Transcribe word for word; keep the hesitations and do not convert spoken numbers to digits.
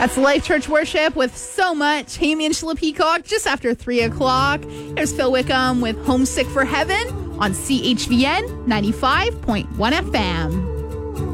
That's Life Church Worship with So Much. Hey, I'm Angela Peacock. Just after three o'clock, here's Phil Wickham with Homesick for Heaven on C H V N ninety-five point one F M.